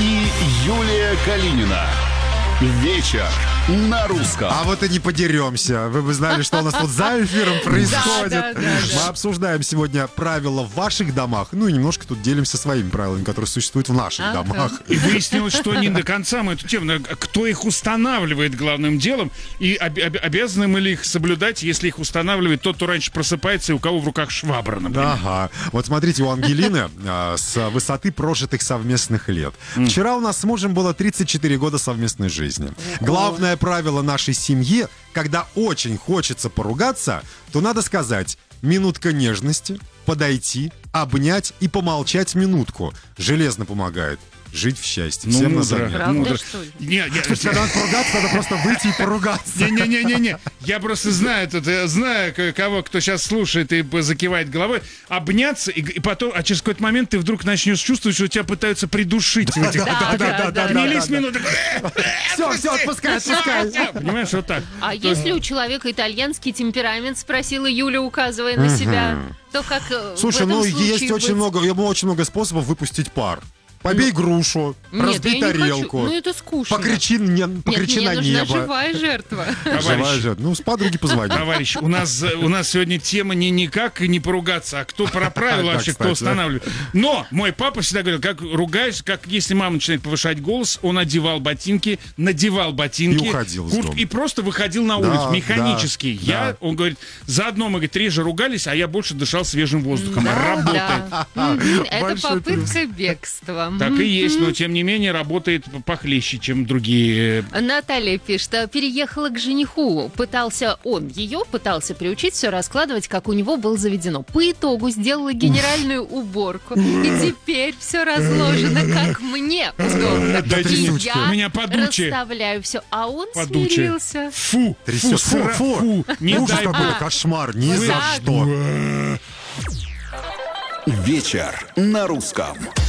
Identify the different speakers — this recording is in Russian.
Speaker 1: и Юлия Калинина. Вечер на русском.
Speaker 2: А вот и не подеремся. Вы бы знали, что у нас тут за эфиром происходит.
Speaker 3: Да.
Speaker 2: Мы обсуждаем сегодня правила в ваших домах. Ну и немножко тут делимся своими правилами, которые существуют в наших домах.
Speaker 3: И выяснилось, что не до конца мы эту тему. Кто их устанавливает главным делом? И обязаны мы ли их соблюдать, если их устанавливает тот, кто раньше просыпается и у кого в руках швабра, например?
Speaker 2: Ага. Вот смотрите, у Ангелины с высоты прожитых совместных лет. Вчера у нас с мужем было 34 года совместной жизни. Главное правило нашей семьи, когда очень хочется поругаться, то надо сказать: минутка нежности, подойти, обнять и помолчать минутку. Железно помогает жить в счастье. Всем на заметку.
Speaker 3: Правда, что ли?
Speaker 2: Когда надо поругаться, надо просто выйти и поругаться.
Speaker 3: Не. Я просто знаю, кого, кто сейчас слушает и закивает головой, обняться, и потом, а через какой-то момент ты вдруг начнешь чувствовать, что тебя пытаются придушить.
Speaker 2: Да.
Speaker 3: Обнялись минуту.
Speaker 2: Все, отпускай.
Speaker 3: Понимаешь, вот так.
Speaker 4: А если у человека итальянский темперамент, спросила Юля, указывая на себя, то как
Speaker 2: Слушай,
Speaker 4: в этом случае
Speaker 2: есть очень много способов выпустить пар. Побей грушу, разбей тарелку.
Speaker 4: Ну это скучно.
Speaker 2: Покричи на
Speaker 4: нужна
Speaker 2: небо.
Speaker 4: живая жертва.
Speaker 2: Живая жертва. Ну, с подруги позвони.
Speaker 3: Товарищ, у нас сегодня тема не как не поругаться, а кто про правила вообще, кто устанавливает. Но мой папа всегда говорил, как ругаешь, как если мама начинает повышать голос, он надевал ботинки. И
Speaker 2: уходил из дома.
Speaker 3: И просто выходил на улицу, механически. Он говорит, заодно мы, реже ругались, а я больше дышал свежим воздухом. Работает.
Speaker 4: Это попытка бегства.
Speaker 3: Так и есть, но тем не менее работает похлеще, чем другие.
Speaker 4: Наталья пишет, переехала к жениху. Он ее пытался приучить все раскладывать, как у него было заведено. По итогу сделала генеральную уборку. И теперь все разложено, как мне удобно. И я
Speaker 3: У меня подучие.
Speaker 4: расставляю все, а он смирился.
Speaker 3: Фу.
Speaker 2: Не дай бог. Кошмар, ни за что.
Speaker 1: Вечер на русском.